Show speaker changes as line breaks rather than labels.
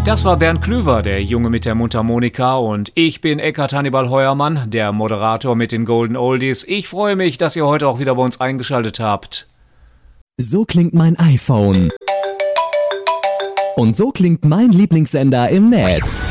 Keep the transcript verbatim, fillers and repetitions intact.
Das war Bernd Klüver, der Junge mit der Mundharmonika, und ich bin Eckhard Hannibal Heuermann, der Moderator mit den Golden Oldies. Ich freue mich, dass ihr heute auch wieder bei uns eingeschaltet habt.
So klingt mein iPhone. Und so klingt mein Lieblingssender im Netz.